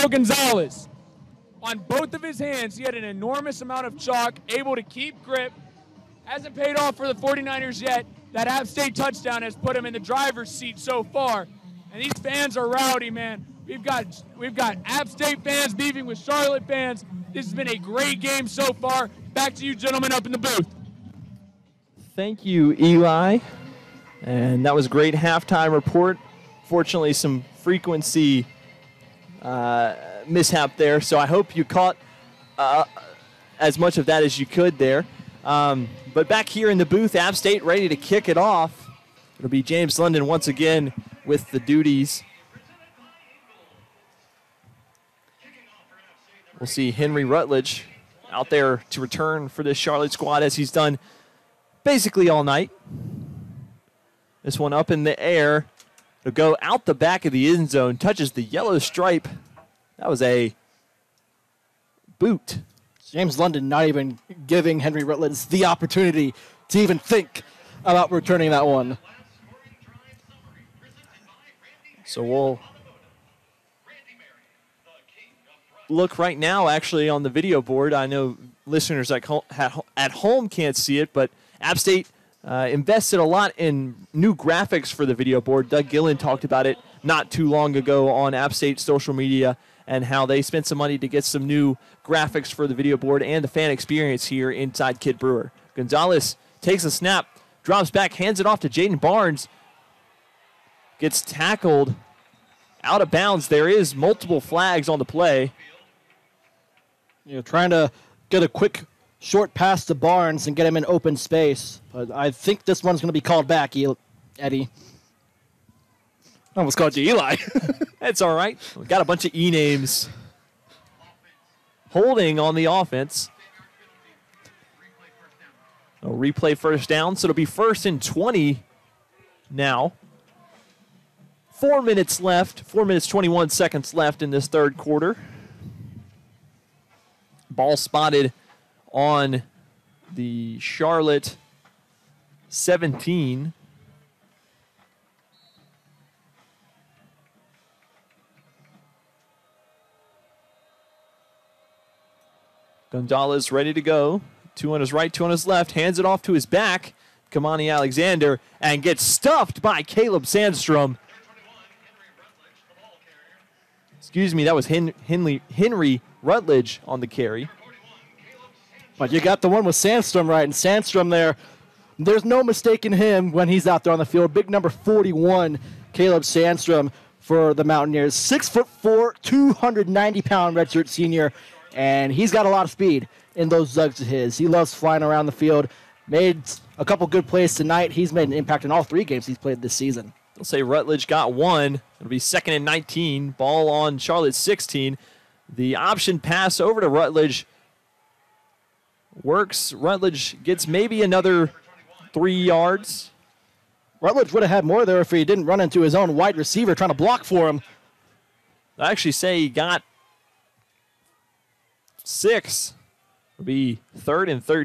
Gabriel Gonzalez. On both of his hands, he had an enormous amount of chalk, able to keep grip. Hasn't paid off for the 49ers yet. That App State touchdown has put him in the driver's seat so far. And these fans are rowdy, man. We've got App State fans beefing with Charlotte fans. This has been a great game so far. Back to you gentlemen up in the booth. Thank you, Eli. And that was a great halftime report. Fortunately, some frequency mishap there, so I hope you caught as much of that as you could there. But back here in the booth, App State ready to kick it off. It'll be James London once again with the duties. We'll see Henry Rutledge out there to return for this Charlotte squad as he's done basically all night. This one up in the air. It'll go out the back of the end zone, touches the yellow stripe. That was a boot. James London not even giving Henry Rutledge the opportunity to even think about returning that one. So we'll look right now actually on the video board. I know listeners at home can't see it, but App State invested a lot in new graphics for the video board. Doug Gillen talked about it not too long ago on App State social media and how they spent some money to get some new graphics for the video board and the fan experience here inside Kidd Brewer. Gonzalez takes a snap, drops back, hands it off to Jaden Barnes. Gets tackled out of bounds. There is multiple flags on the play. You know, trying to get a quick short pass to Barnes and get him in open space. But I think this one's going to be called back, Eddie. I almost called you Eli. That's all right. We've got a bunch of E-names holding on the offense. A replay first down, so it'll be 1st and 20 now. 4 minutes left, 4 minutes, 21 seconds left in this third quarter. Ball spotted on the Charlotte 17. Gonzalez ready to go. 2 on his right, 2 on his left. Hands it off to his back. Kamani Alexander, and gets stuffed by Caleb Sandstrom. Excuse me, that was Henry Rutledge on the carry. But you got the one with Sandstrom right, and Sandstrom there, there's no mistaking him when he's out there on the field. Big number 41, Caleb Sandstrom for the Mountaineers. 6'4", 290-pound redshirt senior, and he's got a lot of speed in those zugs of his. He loves flying around the field. Made a couple good plays tonight. He's made an impact in all 3 games he's played this season. They'll say Rutledge got 1. It'll be 2nd and 19. Ball on Charlotte 16. The option pass over to Rutledge works. Rutledge gets maybe another 3 yards. Rutledge would have had more there if he didn't run into his own wide receiver trying to block for him. I actually say he got 6. It'll be 3rd and 13.